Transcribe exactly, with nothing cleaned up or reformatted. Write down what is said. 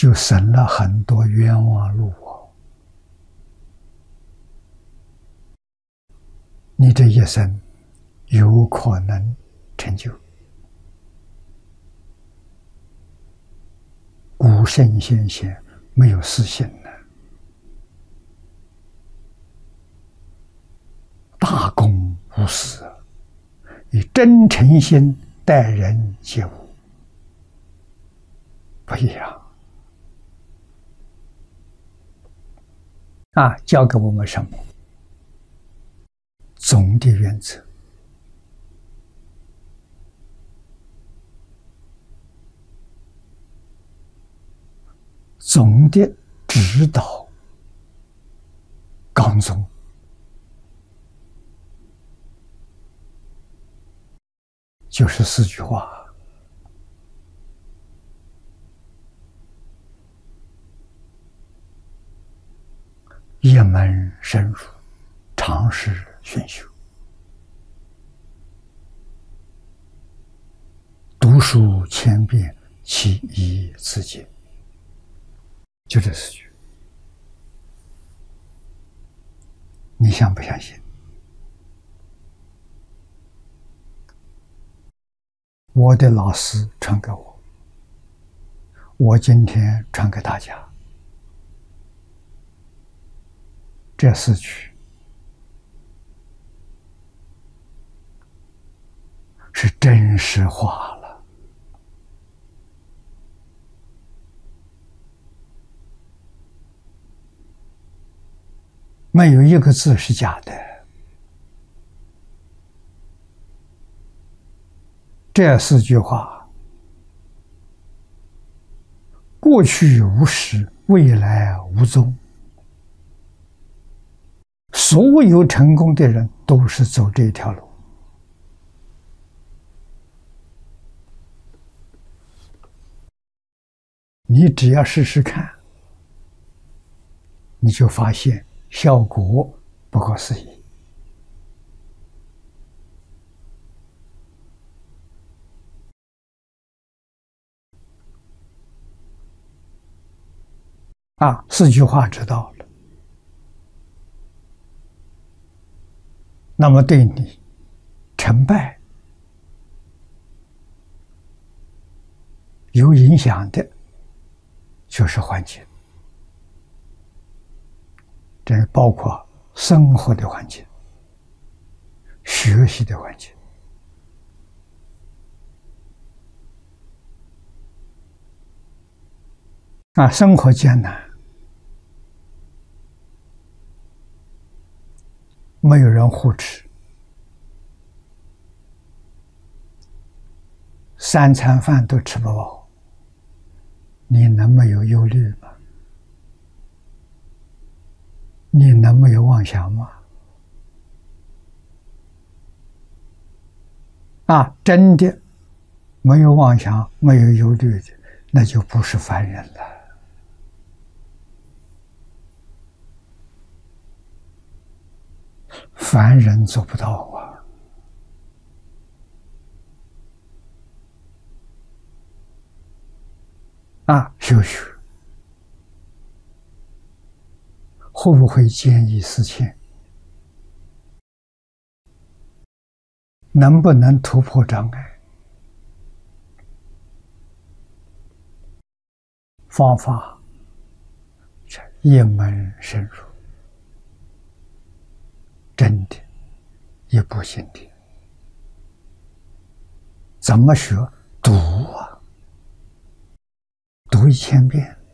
就省了很多冤枉路哦。你这一生有可能成就。古圣先贤没有私心的，大公无私，以真诚心待人接物，不一样。啊，教给我们什么？总的原则。总的指导纲宗，就是四句话：一门深入，常识熏修，读书千遍，其义自见。就这四句，你相不相信？我的老师传给我，我今天传给大家。这四句是真实话了。没有一个字是假的。这四句话，过去无始，未来无踪。所有成功的人都是走这条路。你只要试试看，你就发现效果不可思议。啊，四句话知道了，那么对你成败有影响的，就是环境。这包括生活的环境、学习的环境。啊，生活艰难，没有人护持，三餐饭都吃不饱，你能没有忧虑吗？你能没有妄想吗？啊，真的没有妄想、没有忧虑的，那就不是凡人了。凡人做不到啊！啊，修学会不会见异思迁？能不能突破障碍？方法一门深入，真的，一步行的。怎么学？读啊，读一千遍。